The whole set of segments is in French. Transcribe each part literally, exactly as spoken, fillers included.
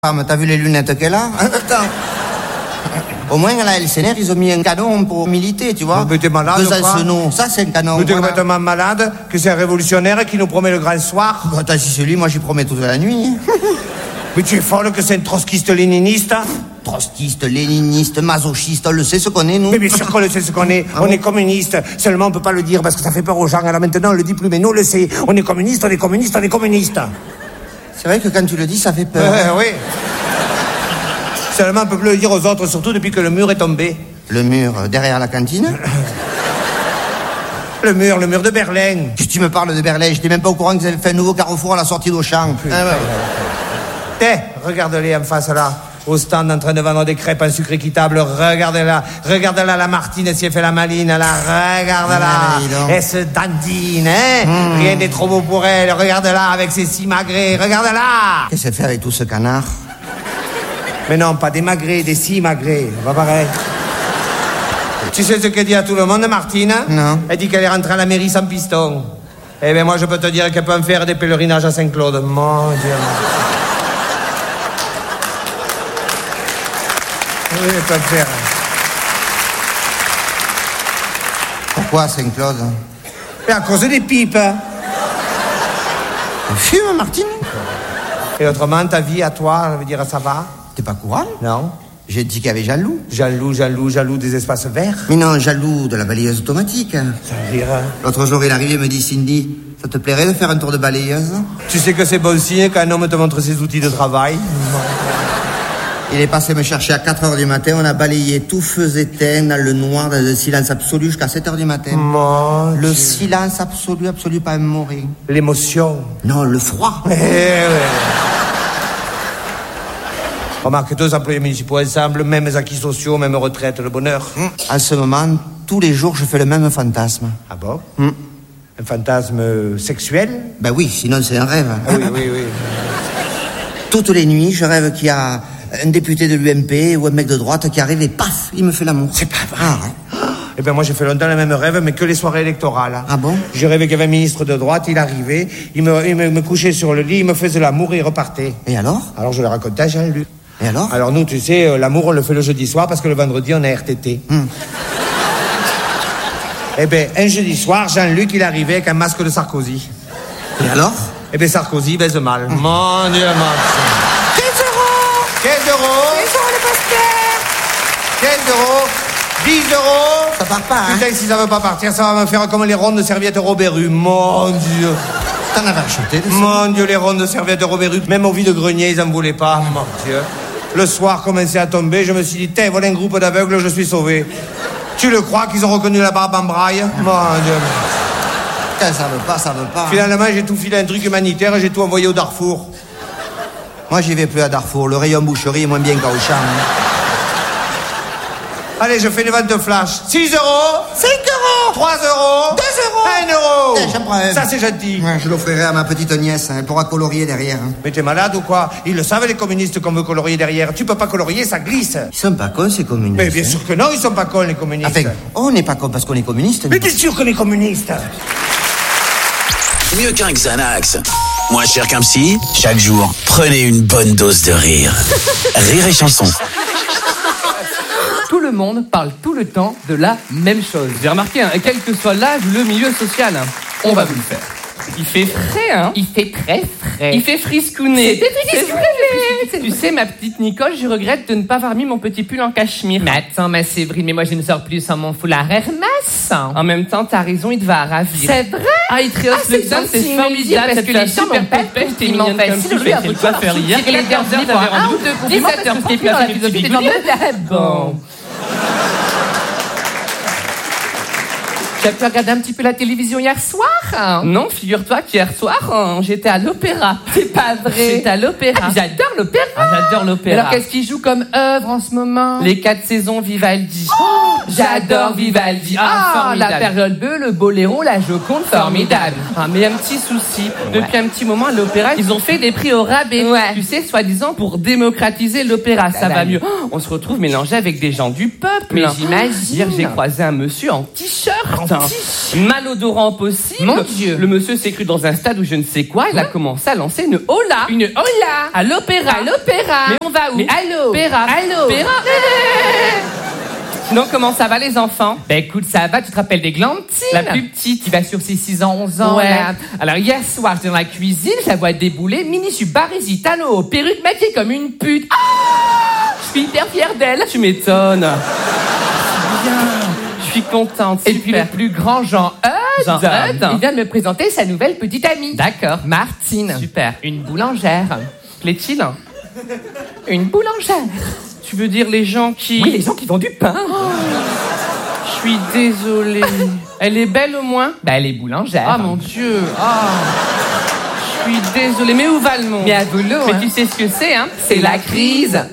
Femme, t'as vu les lunettes qu'elle a? Attends. Au moins, à la L C N R, ils ont mis un canon pour militer, tu vois. Mais t'es malade Deux ou quoi? Alcenaux. Ça, c'est un canon. Mais t'es voilà. complètement malade, que c'est un révolutionnaire qui nous promet le grand soir. Bah, attends, si c'est lui, moi, j'y promets toute la nuit. Mais tu es folle que c'est un trotskiste-léniniste? Trotskiste, léniniste, masochiste, on le sait ce qu'on est, nous. Mais bien sûr qu'on le sait ce qu'on est. Ah on bon est communiste. Seulement, on peut pas le dire parce que ça fait peur aux gens. Alors maintenant, on le dit plus, mais nous, on le sait. On est communiste, on est communiste, on est communiste. C'est vrai que quand tu le dis, ça fait peur. Euh, oui. Seulement, on peut plus le dire aux autres, surtout depuis que le mur est tombé. Le mur, euh, derrière la cantine. Le mur, le mur de Berlin. Si tu me parles de Berlin, j'étais même pas au courant qu'ils avaient fait un nouveau carrefour à la sortie d'Auchan. Ah, ouais. Eh, regarde-les en face là, au stand en train de vendre des crêpes en sucre équitable. Regarde-la, regarde-la, la Martine, si elle fait la maline, là, regarde-la. Ah, Elle se dandine, hein. Mmh. Rien n'est trop beau pour elle. Regarde-la avec ses six magrets, regarde-la. Qu'est-ce qu'elle fait avec tout ce canard? Mais non, pas des magrets, des six magrets. Pas pareil. Tu sais ce qu'elle dit à tout le monde, Martine? Non. Elle dit qu'elle est rentrée à la mairie sans piston. Eh bien, moi, je peux te dire qu'elle peut en faire des pèlerinages à Saint-Claude. Mon Dieu. Oui, elle peut en faire. Pourquoi Saint-Claude? Mais à cause des pipes. Elle fume, Martine? Et autrement, ta vie à toi, ça veut dire ça va? T'es pas courant? Non. J'ai dit qu'il y avait jaloux. Jaloux, jaloux, jaloux des espaces verts. Mais non, jaloux de la balayeuse automatique. Ça veut dire... L'autre jour, il arrive et me dit, Cindy, ça te plairait de faire un tour de balayeuse? Tu sais que c'est bon signe quand un homme te montre ses outils de travail. Il est passé me chercher à quatre heures du matin, on a balayé tout feu éteint dans le noir, dans le silence absolu jusqu'à sept heures du matin. Mon Le Dieu. silence absolu, absolu, pas un mot, rien. L'émotion. Non, le froid. Eh ouais. Remarque, deux employés municipaux ensemble, mêmes acquis sociaux, même retraite, le bonheur. En ce moment, tous les jours, je fais le même fantasme. Ah bon? Mm. Un fantasme sexuel? Ben oui, sinon c'est un rêve. Ah oui, oui, oui. Toutes les nuits, je rêve qu'il y a un député de l'U M P ou un mec de droite qui arrive et paf, il me fait l'amour. C'est pas vrai. Ah, ouais. Eh bien, moi, j'ai fait longtemps le même rêve, mais que les soirées électorales. Ah bon? J'ai rêvé qu'il y avait un ministre de droite, il arrivait, il me, il me, me couchait sur le lit, il me faisait l'amour et il repartait. Et alors? Alors, je le racontais à Jean-Luc. Et alors? Alors, nous, tu sais, euh, l'amour, on le fait le jeudi soir parce que le vendredi, on a R T T. Hmm. Eh bien, un jeudi soir, Jean-Luc, il arrivait avec un masque de Sarkozy. Et alors? Eh bien, Sarkozy baise mal. Hmm. Mon Dieu, mon quinze euros! quinze euros! quinze euros le poster! quinze euros! dix euros! Ça part pas, hein? Putain, si ça veut pas partir, ça va me faire comme les rondes de serviettes Robert Rue. Mon Dieu! T'en avais acheté de ça? Mon Dieu, les rondes de serviettes Robert Rue. Même au vide-grenier, ils en voulaient pas. Mon Dieu. Le soir commençait à tomber, je me suis dit, tiens, voilà un groupe d'aveugles, je suis sauvé. Tu le crois qu'ils ont reconnu la barbe en braille? Mon Dieu. Putain, ça veut pas, ça veut pas. Finalement, j'ai tout filé un truc humanitaire et j'ai tout envoyé au Darfour. Moi, j'y vais plus à Darfour. Le rayon boucherie est moins bien qu'à Auchan. Allez, je fais une vente de flash. six euros. cinq euros! trois euros. deux euros! un euro. Tiens, j'en prends un. Ça, c'est gentil. Ouais, je l'offrirai à ma petite nièce. Elle pourra colorier derrière. hein. Mais t'es malade ou quoi? Ils le savent, les communistes, qu'on veut colorier derrière. Tu peux pas colorier, ça glisse. Ils sont pas cons, ces communistes. Mais bien hein. sûr que non, ils sont pas cons, les communistes. Enfin, on n'est pas cons parce qu'on est communiste. Mais bien sûr qu'on est communistes. Mieux qu'un Xanax. Moins cher qu'un psy, chaque jour, prenez une bonne dose de rire. Rire et chanson. Tout le monde parle tout le temps de la même chose. J'ai remarqué, hein, quel que soit l'âge ou le milieu social, hein, on va vous le faire. Il fait frais, hein. Il fait très frais. Il fait friscouner. C'est friscouné. Tu sais, ma petite Nicole, je regrette de ne pas avoir mis mon petit pull en cachemire. Mais attends, ma Séverine, mais moi je ne sors plus sans mon foulard Hermès. En même temps, t'as raison, il te va ravir. C'est vrai? Ah, il te rehausse Ah, le c'est sein, c'est gentil, formidable. parce que les gens m'ont pas compliment facile. Lui, un peu de coiffeur hier. Il est quatorze heures, t'avais un rendu ou deux compliments dix-sept heures, parce que c'était dans la plus philosophie des bon. bon. Tu as pu regarder un petit peu la télévision hier soir? Non, figure-toi qu'hier soir, hein, j'étais à l'opéra. C'est pas vrai. J'étais à l'opéra. Ah, j'adore l'opéra. Ah, j'adore l'opéra. Alors qu'est-ce qu'il joue comme œuvre en ce moment? Les quatre saisons Vivaldi. Oh, j'adore Vivaldi. Ah, Ah, la formidable. période bleue, le boléro, la Joconde, formidable. Ah, mais un petit souci. Depuis un petit moment, à l'opéra, ils ont fait des prix au rabais. Ouais. Tu sais, soi-disant pour démocratiser l'opéra. Ça va va mieux. mieux. Oh, on se retrouve mélangé avec des gens du peuple. Mais j'imagine. Hier, j'ai croisé un monsieur en t-shirt. En hein. Malodorant possible. Mon le, Dieu. le monsieur s'est cru dans un stade où je ne sais quoi. Il a commencé à lancer une hola. Une hola. À l'opéra. À l'opéra. Mais on va où? Mais allô. Opéra. Allô. Opéra. Sinon, comment ça va les enfants? Ben écoute, ça va, tu te rappelles des Glantines? La plus petite. Qui va sur ses six ans, onze ans. Ouais. Là. Alors hier soir, j'étais dans la cuisine, je la vois débouler, mini Baresi, talons, perruque maquillée comme une pute. Ah, je suis hyper fière d'elle. Tu m'étonnes. Bien. Je suis contente. Et puis le plus grand Jean Eudes, Jean Eudes. il vient de me présenter sa nouvelle petite amie. D'accord. Martine. Super. Une boulangère. Plaît-il? Une boulangère. Tu veux dire les gens qui... Oui, les gens qui vendent du pain. Je suis désolée. Elle est belle au moins? Bah elle est boulangère. Ah mon Dieu. Ah. Je suis désolée. Mais où va le monde? Mais à volo, Mais hein. tu sais ce que c'est, hein? C'est la crise.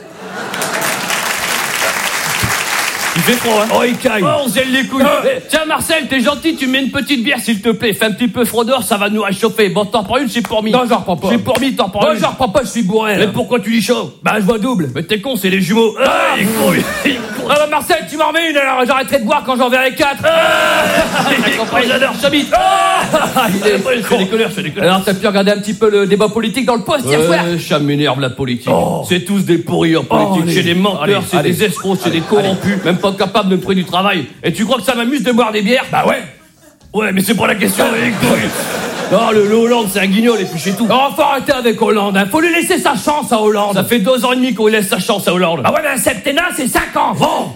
Il fait froid, hein? Oh, il caille. Oh, on gèle les couilles. Eh, tiens, Marcel, t'es gentil, tu mets une petite bière, s'il te plaît. Fais un petit peu fraudeur, ça va nous réchauffer. Bon, t'en prends une, j'ai pour mis. Non, j'en reprends pas. J'ai pour mis, t'en prends Non, une. j'en reprends pas, je suis bourré. Mais là. pourquoi tu dis chaud? Bah, je vois double. Mais t'es con, c'est les jumeaux. Ah, il est con, il est con. Ah bah, Marcel, tu m'en remets une, alors j'arrêterai de boire quand j'en verrai quatre. T'as compris? J'adore, j'habite. Ah, il est Je fais des colères, je fais des colères. Alors, t'as pu regarder un petit peu le débat politique dans le poste hier soir? Euh, ça m'énerve la politique. Oh. C'est tous des pourris en politique. Oh, c'est allez. des menteurs, Allez, c'est allez. des escrocs, c'est Allez, des corrompus, même pas capables de me trouver du travail. Et tu crois que ça m'amuse de boire des bières? Bah ouais. Ouais, mais c'est pas la question. les couilles. Non, le, le Hollande, c'est un guignol et puis c'est tout. Oh, faut arrêter avec Hollande, hein. Faut lui laisser sa chance à Hollande. Ça fait deux ans et demi qu'on lui laisse sa chance à Hollande. Ah ouais, mais un septennat, c'est cinq ans. Bon.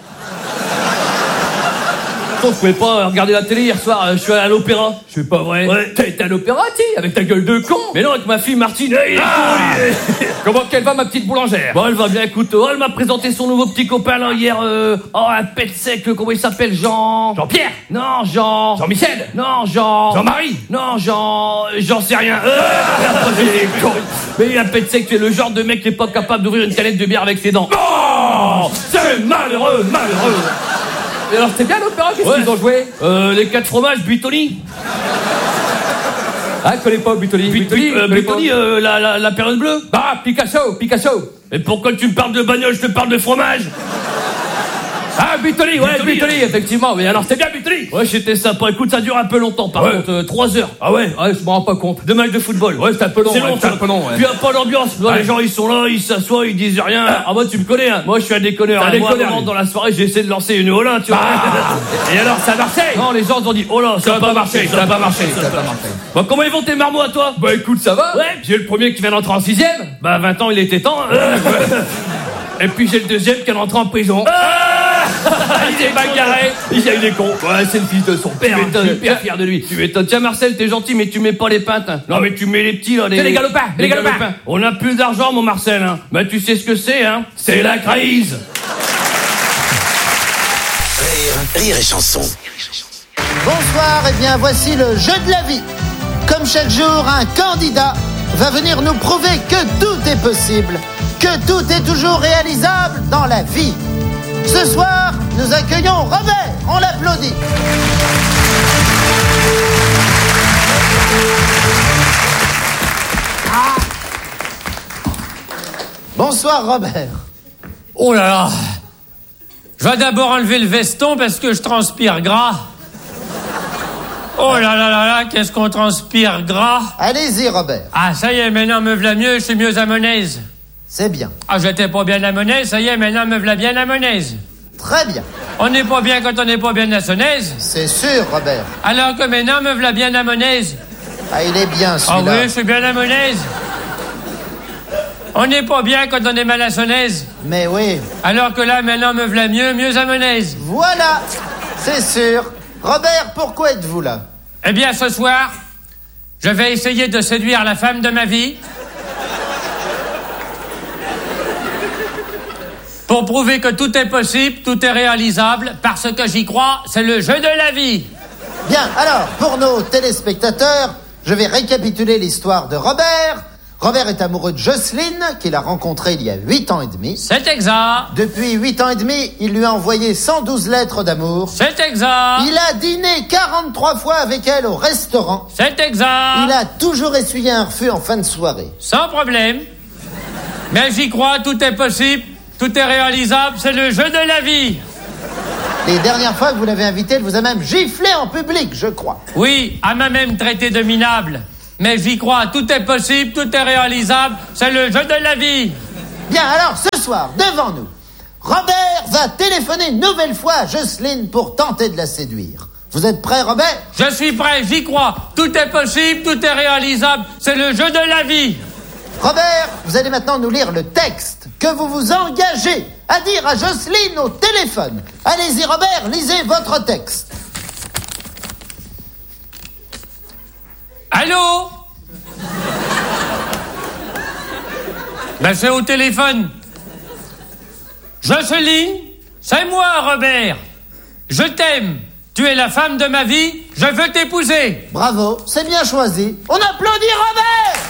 Je pouvais pas regarder la télé hier soir, euh, je suis allé à l'opéra. C'est pas vrai. Ouais. T'as été à l'opéra, tu avec ta gueule de con. Mais non, avec ma fille Martine. il est Ah. con, lui. Comment qu'elle va, ma petite boulangère? Bon, elle va bien, écoute. Oh, elle m'a présenté son nouveau petit copain là hier. Euh... Oh, un pet sec, comment il s'appelle? Jean. Jean-Pierre. Non, Jean. Jean-Michel. Non, Jean. Jean-Marie. Non, Jean. J'en sais rien. Euh... Mais un pet sec, c'est le genre de mec qui est pas capable d'ouvrir une canette de bière avec ses dents. Oh, c'est malheureux, malheureux. Et alors c'était bien l'opéra, qu'est-ce Ouais. qu'ils ont joué? Euh, les quatre fromages, Buitoni. Ah, je connais pas Butoli. Buitoni, euh, Buitoni, euh, la, la, la période bleue. Bah, Picasso, Picasso. Et pourquoi tu me parles de bagnole, je te parle de fromage? Ah, Butoli, ouais, Butoli, Butoli, effectivement. Mais alors, c'était bien Butoli. Ouais, c'était sympa. Écoute, ça dure un peu longtemps, par Ouais. contre. Euh, trois heures. Ah ouais. Ouais, je m'en rends pas compte. Deux matchs de football. Ouais, c'est un peu long. C'est ouais, long, c'est ça. un peu long, ouais. Puis, pas l'ambiance. Ouais. Les gens, ils sont là, ils s'assoient, ils disent rien. Ah, moi, tu me connais, hein. Moi, je suis un déconneur. T'es un Hein. Moi, déconneur, vraiment, lui. dans la soirée, j'ai essayé de lancer une hola, tu vois. Et alors, ça marchait? Non, les gens ont dit, oh là, ça, Ça va pas marcher, ça va pas marcher. Ça a pas marché. Bon, comment ils vont tes marmots à toi? Bah, écoute, ça va. Ouais, j'ai le premier qui vient d'entrer en sixième. Bah, vingt ans, il était temps. hein. Et puis, j'ai le deuxième qui est rentré en prison. Il s'est bagarré. Il a eu des cons. Ouais, c'est le fils de son père. Tu m'étonnes, super fier de lui. Tu m'étonnes. Tiens, Marcel, t'es gentil, mais tu mets pas les pintes. hein. Non, mais tu mets les petits, là. Les, C'est les galopins, Les les galopins. galopins. On a plus d'argent, mon Marcel. Hein. Bah, tu sais ce que c'est, hein. C'est la crise. Rire, rire et chanson. Bonsoir, et bien voici le jeu de la vie. Comme chaque jour, un candidat va venir nous prouver que tout est possible, que tout est toujours réalisable dans la vie. Ce soir, nous accueillons Robert, on l'applaudit. Bonsoir Robert. Oh là là. Je vais d'abord enlever le veston parce que je transpire gras. Oh là là là là, qu'est-ce qu'on transpire gras. Allez-y Robert, Ah, ça y est, maintenant me v'là mieux, je suis mieux à Monaise. c'est bien, Ah, j'étais pas bien à Monaise, ça y est, maintenant me v'là bien à Monaise. très bien, On n'est pas bien quand on n'est pas bien à Sonnaise. c'est sûr Robert. Alors que maintenant me v'là bien à Monaise. Ah, il est bien Ah celui-là. oui, je suis bien à Monaise. On n'est pas bien quand on est mal à Sonnaise. Mais oui, Alors que là, maintenant me v'là mieux, mieux à Monaise. voilà, c'est sûr. Robert, pourquoi êtes-vous là? Eh bien, ce soir, je vais essayer de séduire la femme de ma vie. Pour prouver que tout est possible, tout est réalisable, parce que j'y crois, c'est le jeu de la vie. Bien, alors, pour nos téléspectateurs, je vais récapituler l'histoire de Robert. Robert est amoureux de Jocelyne, qu'il a rencontrée il y a huit ans et demi. C'est exact. Depuis huit ans et demi, il lui a envoyé cent douze lettres d'amour. C'est exact. Il a dîné quarante-trois fois avec elle au restaurant. C'est exact. Il a toujours essuyé un refus en fin de soirée. Sans problème. Mais j'y crois, tout est possible, tout est réalisable, c'est le jeu de la vie. Les dernières fois que vous l'avez invité, elle vous a même giflé en public, je crois. Oui, elle m'a même traité de minable. Mais j'y crois, tout est possible, tout est réalisable, c'est le jeu de la vie. Bien, alors, ce soir, devant nous, Robert va téléphoner une nouvelle fois à Jocelyne pour tenter de la séduire. Vous êtes prêt, Robert? Je suis prêt, j'y crois. Tout est possible, tout est réalisable. C'est le jeu de la vie. Robert, vous allez maintenant nous lire le texte que vous vous engagez à dire à Jocelyne au téléphone. Allez-y, Robert, lisez votre texte. Allô? Ben, c'est au téléphone. Jocelyne, c'est moi, Robert. Je t'aime. Tu es la femme de ma vie. Je veux t'épouser. Bravo, c'est bien choisi. On applaudit Robert!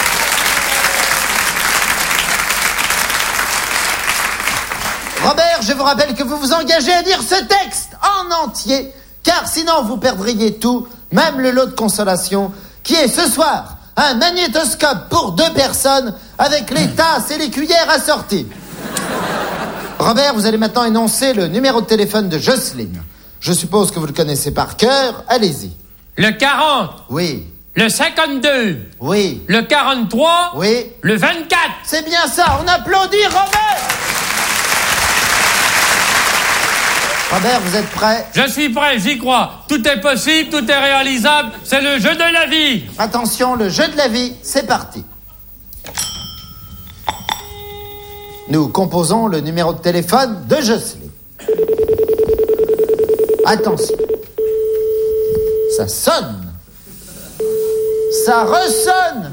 Robert, je vous rappelle que vous vous engagez à dire ce texte en entier, car sinon vous perdriez tout, même le lot de consolation, qui est ce soir un magnétoscope pour deux personnes avec les tasses et les cuillères assorties. Robert, vous allez maintenant énoncer le numéro de téléphone de Jocelyne. Je suppose que vous le connaissez par cœur. Allez-y. Le quarante. Oui. Le cinquante-deux. Oui. Le quarante-trois. Oui. Le vingt-quatre. C'est bien ça. On applaudit Robert. Robert, vous êtes prêt? Je suis prêt, j'y crois. Tout est possible, tout est réalisable. C'est le jeu de la vie. Attention, le jeu de la vie, c'est parti. Nous composons le numéro de téléphone de Jocelyne. Attention. Ça sonne. Ça ressonne.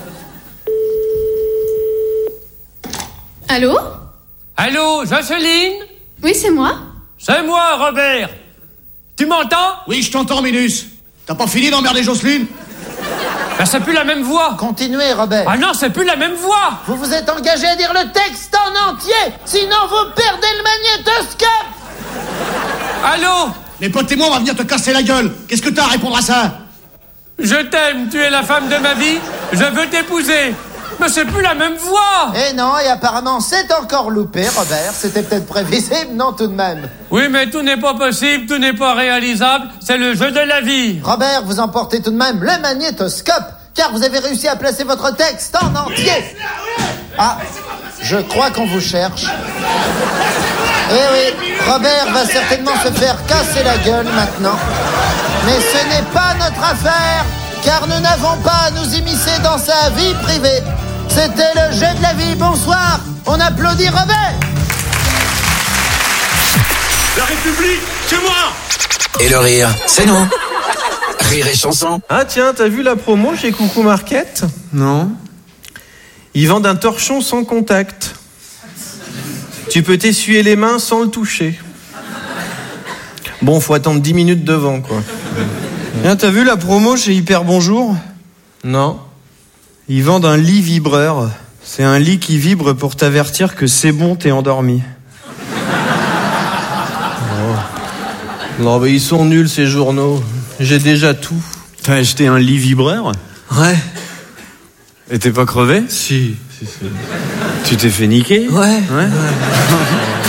Allô? Allô, Jocelyne? Oui, c'est moi. C'est moi, Robert. Tu m'entends? Oui, je t'entends, Minus. T'as pas fini d'emmerder Jocelyne? Ben, c'est plus la même voix. Continuez, Robert. Ah non, c'est plus la même voix. Vous vous êtes engagé à dire le texte en entier, sinon vous perdez le magnétoscope. Allô? Les potes témoins vont venir te casser la gueule. Qu'est-ce que t'as à répondre à ça? Je t'aime, tu es la femme de ma vie. Je veux t'épouser. Mais c'est plus la même voix. Eh non, et apparemment c'est encore loupé, Robert. C'était peut-être prévisible, non tout de même. Oui, mais tout n'est pas possible, tout n'est pas réalisable. C'est le jeu de la vie. Robert, vous emportez tout de même le magnétoscope, car vous avez réussi à placer votre texte en entier. Ah, je crois qu'on vous cherche. Eh oui, Robert va certainement se faire casser la gueule maintenant. Mais ce n'est pas notre affaire, car nous n'avons pas à nous immiscer dans sa vie privée. C'était le jeu de la vie. Bonsoir. On applaudit Robert. La République, c'est moi. Et le rire, c'est nous. Rire et chanson. Ah tiens, t'as vu la promo chez Coucou Market? Non. Ils vendent un torchon sans contact. Tu peux t'essuyer les mains sans le toucher. Bon, faut attendre dix minutes devant, quoi. Tiens, t'as vu la promo chez Hyper Bonjour? Non. Ils vendent un lit vibreur. C'est un lit qui vibre pour t'avertir que c'est bon, t'es endormi. Oh. Non, mais ils sont nuls, ces journaux. J'ai déjà tout. T'as acheté un lit vibreur? Ouais. Et t'es pas crevé? Si, si, si. Tu t'es fait niquer? Ouais. Ouais.